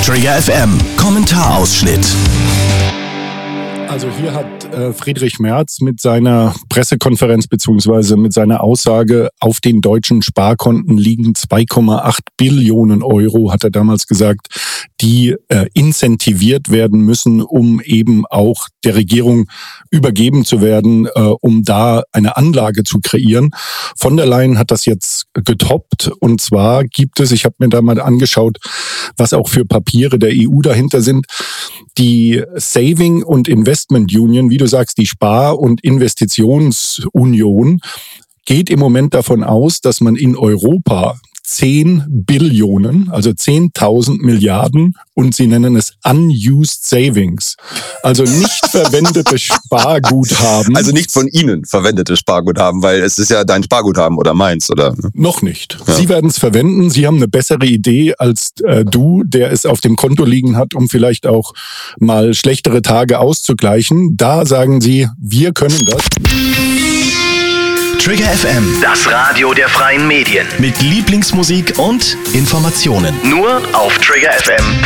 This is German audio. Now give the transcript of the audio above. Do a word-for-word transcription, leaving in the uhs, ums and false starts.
Trigger F M Kommentarausschnitt. Also hier hat äh, Friedrich Merz mit seiner Pressekonferenz beziehungsweise mit seiner Aussage, auf den deutschen Sparkonten liegen zwei Komma acht Billionen Euro, hat er damals gesagt, die äh, incentiviert werden müssen, um eben auch der Regierung übergeben zu werden, äh, um da eine Anlage zu kreieren. Von der Leyen hat das jetzt getoppt, und zwar gibt es, ich habe mir da mal angeschaut, was auch für Papiere der E U dahinter sind, die Saving und Investment Union, wie du sagst, die Spar- und Investitionsunion, geht im Moment davon aus, dass man in Europa zehn Billionen, also zehntausend Milliarden, und sie nennen es Unused Savings, also nicht verwendete Sparguthaben. Also nicht von Ihnen verwendete Sparguthaben, weil es ist ja dein Sparguthaben oder meins, oder? Noch nicht. Ja. Sie werden es verwenden. Sie haben eine bessere Idee als äh, du, der es auf dem Konto liegen hat, um vielleicht auch mal schlechtere Tage auszugleichen. Da sagen Sie, wir können das. Trigger F M, Das Radio der freien Medien. mit Lieblingsmusik und Informationen. Nur auf trigger f m punkt